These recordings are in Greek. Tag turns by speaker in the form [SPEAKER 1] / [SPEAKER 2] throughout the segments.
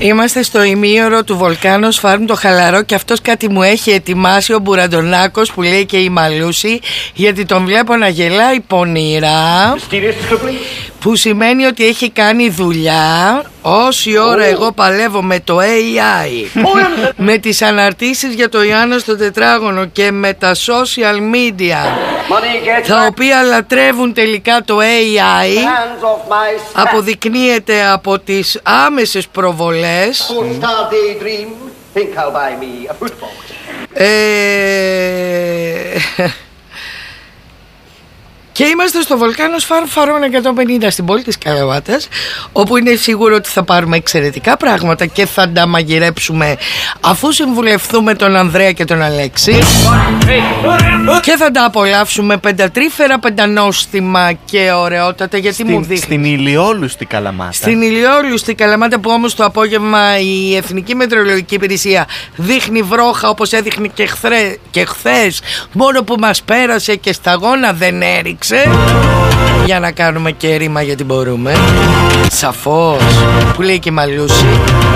[SPEAKER 1] Είμαστε στο ημίωρο του Volcano's Farm, το χαλαρό, και αυτός κάτι μου έχει ετοιμάσει ο Μπουραντονάκος, που λέει και η Μαλούση, γιατί τον βλέπω να γελάει πονηρά, που σημαίνει ότι έχει κάνει δουλειά. Όση ώρα εγώ παλεύω με το AI, με τις αναρτήσεις για το Ιάννα στο τετράγωνο και με τα social media, τα οποία λατρεύουν τελικά το AI, αποδεικνύεται από τις άμεσες προβολές. Και είμαστε στο Volcano's Farm Φαρών 150 στην πόλη της Καλαμάτας, όπου είναι σίγουρο ότι θα πάρουμε εξαιρετικά πράγματα και θα τα μαγειρέψουμε αφού συμβουλευτούμε τον Ανδρέα και τον Αλέξη, και θα τα απολαύσουμε πεντατρίφερα, πεντανόστιμα και ωραιότατα, γιατί μου δείχνει. Στην
[SPEAKER 2] ηλιόλουστη Καλαμάτα.
[SPEAKER 1] Στην ηλιόλουστη Καλαμάτα, που όμως το απόγευμα η Εθνική Μετεωρολογική Υπηρεσία δείχνει βρόχα, όπως έδειχνε και χθες, μόνο που μας πέρασε και σταγόνα δεν έριξε. Για να κάνουμε και ρήμα, γιατί μπορούμε. Σαφώς, που λέει και η Μαλούση.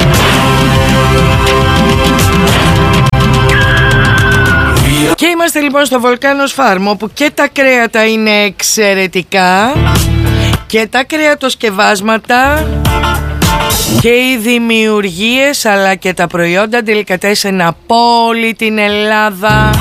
[SPEAKER 1] Και είμαστε λοιπόν στο Volcano's Farm, όπου και τα κρέατα είναι εξαιρετικά, και τα κρεατοσκευάσματα και οι δημιουργίες, αλλά και τα προϊόντα ντελικατέσεν από όλη την Ελλάδα.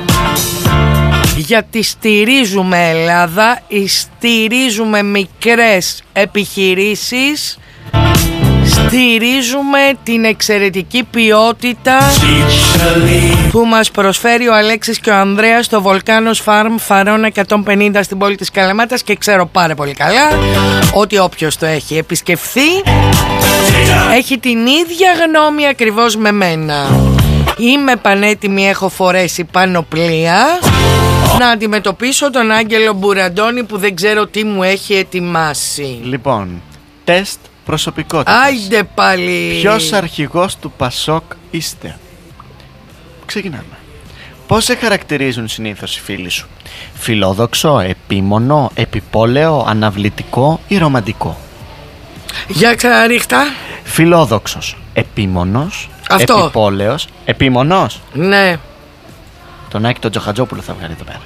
[SPEAKER 1] Γιατί στηρίζουμε Ελλάδα, στηρίζουμε μικρές επιχειρήσεις, στηρίζουμε την εξαιρετική ποιότητα που μας προσφέρει ο Αλέξης και ο Ανδρέας στο Volcano's Farm Φαρών 150 στην πόλη της Καλαμάτας, και ξέρω πάρα πολύ καλά ότι όποιος το έχει επισκεφθεί έχει την ίδια γνώμη ακριβώς με μένα. Είμαι πανέτοιμη, έχω φορέσει πανοπλία να αντιμετωπίσω τον Άγγελο Μπουραντώνη, που δεν ξέρω τι μου έχει ετοιμάσει.
[SPEAKER 2] Λοιπόν, τεστ προσωπικότητας.
[SPEAKER 1] Άιντε πάλι.
[SPEAKER 2] Ποιος αρχηγός του Πασόκ είστε? Ξεκινάμε. Πώς σε χαρακτηρίζουν συνήθως οι φίλοι σου? Φιλόδοξο, επίμονο, επιπόλαιο, αναβλητικό ή ρομαντικό?
[SPEAKER 1] Για ξαναρίχτα.
[SPEAKER 2] Φιλόδοξος, επίμονος,
[SPEAKER 1] αυτό.
[SPEAKER 2] Επιπόλαιος, επίμονος.
[SPEAKER 1] Ναι.
[SPEAKER 2] Τον Άκη τον Τζοχατζόπουλο θα βγάλει εδώ πέρα.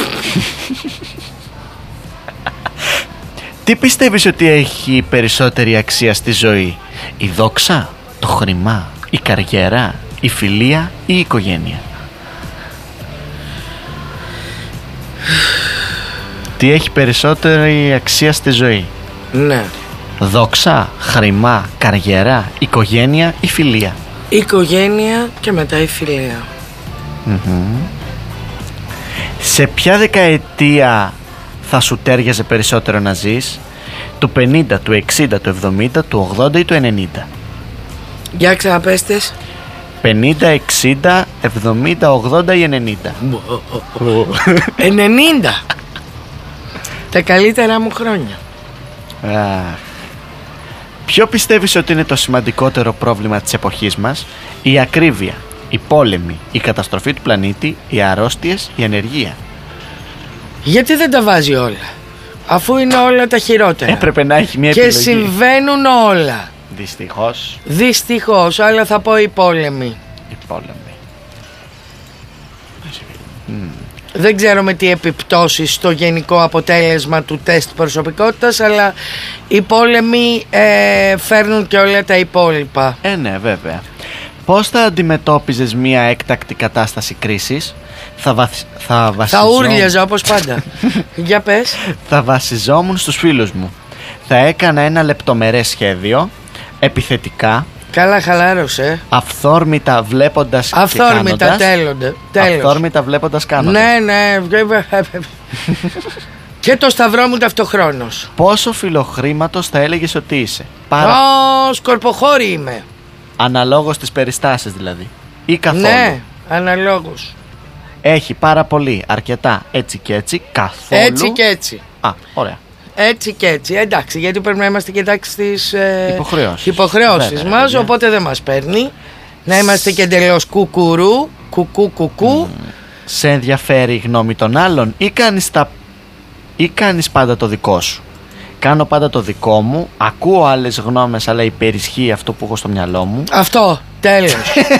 [SPEAKER 2] Τι πιστεύεις ότι έχει περισσότερη αξία στη ζωή? Η δόξα, το χρημά, η καριέρα, η φιλία ή η οικογένεια? Τι έχει περισσότερη αξία στη ζωή?
[SPEAKER 1] Ναι.
[SPEAKER 2] Δόξα, χρημά, καριέρα, οικογένεια ή φιλία?
[SPEAKER 1] Οικογένεια και μετά η φιλία.
[SPEAKER 2] Σε ποια δεκαετία θα σου τέριαζε περισσότερο να ζεις? Του 50, του 60, του 70, του 80 ή του 90?
[SPEAKER 1] Για ξαναπέστες.
[SPEAKER 2] 50, 60, 70, 80 ή 90?
[SPEAKER 1] 90. Τα καλύτερα μου χρόνια.
[SPEAKER 2] Ποιο πιστεύεις ότι είναι το σημαντικότερο πρόβλημα της εποχής μας? Η ακρίβεια, η πόλεμη, η καταστροφή του πλανήτη, οι αρρώστιες, η ανεργία?
[SPEAKER 1] Γιατί δεν τα βάζει όλα, αφού είναι όλα τα χειρότερα?
[SPEAKER 2] Έπρεπε να έχει μια
[SPEAKER 1] και
[SPEAKER 2] επιλογή.
[SPEAKER 1] συμβαίνουν όλα.
[SPEAKER 2] Δυστυχώς,
[SPEAKER 1] αλλά θα πω η πόλεμη.
[SPEAKER 2] Η πόλεμη.
[SPEAKER 1] Δεν ξέρω με τι επιπτώσεις στο γενικό αποτέλεσμα του τεστ προσωπικότητας, αλλά οι πόλεμοι φέρνουν και όλα τα υπόλοιπα.
[SPEAKER 2] Ναι, βέβαια. Πώς θα αντιμετώπιζες μια έκτακτη κατάσταση κρίσης?
[SPEAKER 1] Θα ούρλιαζα όπως πάντα. Για πες.
[SPEAKER 2] Θα βασιζόμουν στους φίλους μου. Θα έκανα ένα λεπτομερές σχέδιο, επιθετικά.
[SPEAKER 1] Καλά, χαλάρωσε.
[SPEAKER 2] Αυθόρμητα βλέποντας
[SPEAKER 1] αυθόρμητα
[SPEAKER 2] και κάνοντας. Αυθόρμητα βλέποντας κάνοντας.
[SPEAKER 1] Ναι. Και το σταυρό μου ταυτοχρόνως.
[SPEAKER 2] Πόσο φιλοχρήματος θα έλεγες ότι είσαι?
[SPEAKER 1] Σκορποχώρη είμαι.
[SPEAKER 2] Αναλόγως τις περιστάσεις δηλαδή? Ή καθόλου?
[SPEAKER 1] Ναι, αναλόγως.
[SPEAKER 2] Έχει πάρα πολύ, αρκετά, έτσι και έτσι, καθόλου?
[SPEAKER 1] Έτσι και έτσι.
[SPEAKER 2] Ωραία.
[SPEAKER 1] Έτσι και έτσι, εντάξει, γιατί πρέπει να είμαστε και εντάξει στις υποχρεώσεις μας,
[SPEAKER 2] βέβαια.
[SPEAKER 1] Οπότε δεν μας παίρνει να είμαστε και εντελώς κουκουρού, κουκού.
[SPEAKER 2] Σε ενδιαφέρει η γνώμη των άλλων ή κάνεις πάντα το δικό σου? Κάνω πάντα το δικό μου. Ακούω άλλες γνώμες, αλλά υπερισχύει αυτό που έχω στο μυαλό μου.
[SPEAKER 1] Αυτό, τέλος.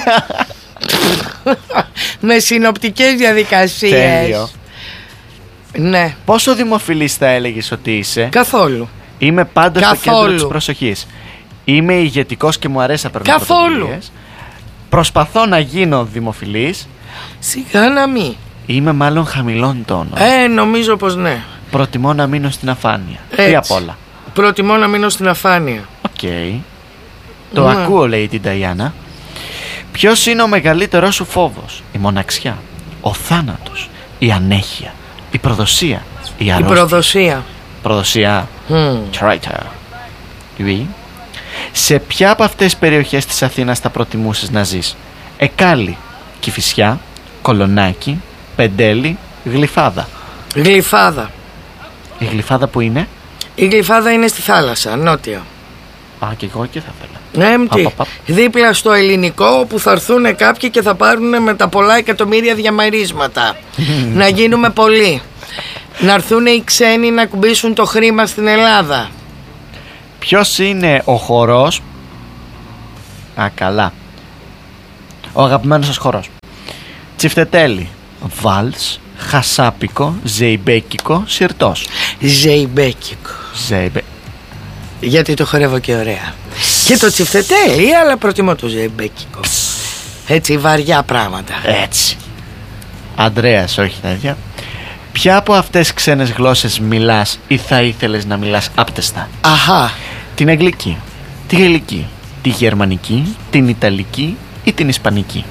[SPEAKER 1] Με συνοπτικές διαδικασίες.
[SPEAKER 2] Τέλειο.
[SPEAKER 1] Ναι.
[SPEAKER 2] Πόσο δημοφιλής θα έλεγες ότι είσαι?
[SPEAKER 1] Καθόλου.
[SPEAKER 2] Είμαι πάντα στο κέντρο της προσοχής. Είμαι ηγετικός και μου αρέσει να παίρνω πρωτοβουλίες. Προσπαθώ να γίνω δημοφιλής.
[SPEAKER 1] Σιγά να μη.
[SPEAKER 2] Είμαι μάλλον χαμηλών τόνων.
[SPEAKER 1] Νομίζω πως ναι.
[SPEAKER 2] Προτιμώ να μείνω στην αφάνεια.
[SPEAKER 1] Έτσι.
[SPEAKER 2] Τι απ' όλα.
[SPEAKER 1] Προτιμώ να μείνω στην αφάνεια.
[SPEAKER 2] Οκ. Το ακούω, λέει την Ταϊάννα. Ποιος είναι ο μεγαλύτερός σου φόβος? Η μοναξιά, ο θάνατος, η ανέχεια, η προδοσία, η αρρώστια.
[SPEAKER 1] Η προδοσία.
[SPEAKER 2] Προδοσία. Traitor. Oui. Σε ποια από αυτές τις περιοχές της Αθήνας θα προτιμούσες να ζεις? Εκάλη, Κηφισιά, Κολονάκι, Πεντέλη, Γλυφάδα.
[SPEAKER 1] Γλυφάδα.
[SPEAKER 2] Η Γλυφάδα που είναι?
[SPEAKER 1] Η Γλυφάδα είναι στη θάλασσα, νότια.
[SPEAKER 2] Α, και εγώ εκεί θα ήθελα.
[SPEAKER 1] Δίπλα στο ελληνικό, που θα έρθουν κάποιοι και θα πάρουν με τα πολλά εκατομμύρια διαμερίσματα. Να γίνουμε πολλοί. Να έρθουν οι ξένοι να κουμπίσουν το χρήμα στην Ελλάδα.
[SPEAKER 2] Ποιος είναι ο χορός? Α, καλά. Ο αγαπημένος σας χορός. Τσιφτετέλη, βάλς, χασάπικο, ζεϊμπέκικο, σιρτός.
[SPEAKER 1] Ζεϊμπέκικο. Γιατί το χορεύω και ωραία. Και το τσιφτετέλη, αλλά προτιμώ το ζεϊμπέκικο. Έτσι, βαριά πράγματα.
[SPEAKER 2] Έτσι. Αντρέας, όχι τέτοια. Ποια από αυτές τις ξένες γλώσσες μιλάς ή θα ήθελες να μιλάς άπτεστα?
[SPEAKER 1] Αχα.
[SPEAKER 2] Την αγγλική, τη γαλλική, τη γερμανική, την ιταλική ή την ισπανική?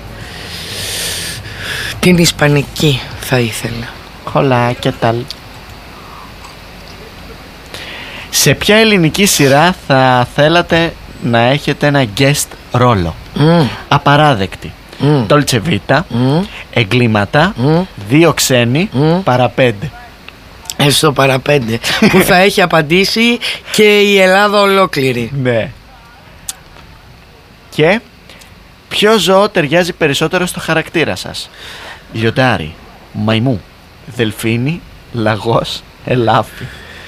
[SPEAKER 1] Την ισπανική θα ήθελα.
[SPEAKER 2] Χολά και ταλ. Σε ποια ελληνική σειρά θα θέλατε να έχετε ένα guest ρόλο? Απαράδεκτη, Dolce Vita, εγκλήματα, δύο ξένοι, παραπέντε.
[SPEAKER 1] Στο παραπέντε που θα έχει απαντήσει και η Ελλάδα ολόκληρη.
[SPEAKER 2] Ναι. Και ποιο ζώο ταιριάζει περισσότερο στο χαρακτήρα σας? Λιοντάρι, μαϊμού, δελφίνι, λαγός, ελάφι.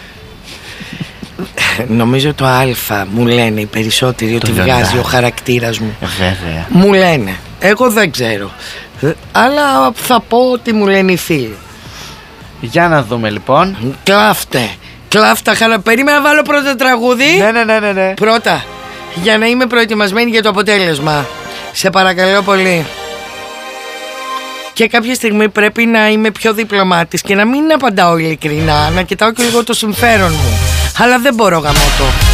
[SPEAKER 1] Νομίζω το α μου λένε οι περισσότεροι ότι βγάζει ο χαρακτήρας μου.
[SPEAKER 2] Βέβαια.
[SPEAKER 1] Μου λένε. Εγώ δεν ξέρω. Αλλά θα πω ότι μου λένε οι φίλοι.
[SPEAKER 2] Για να δούμε λοιπόν.
[SPEAKER 1] Κλάφτα χαρά. Περίμενα να βάλω πρώτα τραγούδι.
[SPEAKER 2] Ναι.
[SPEAKER 1] Πρώτα. Για να είμαι προετοιμασμένη για το αποτέλεσμα. Σε παρακαλώ πολύ. Και κάποια στιγμή πρέπει να είμαι πιο διπλωμάτης και να μην απαντάω ειλικρινά. Να κοιτάω και λίγο το συμφέρον μου. Αλλά δεν μπορώ, γαμώτο.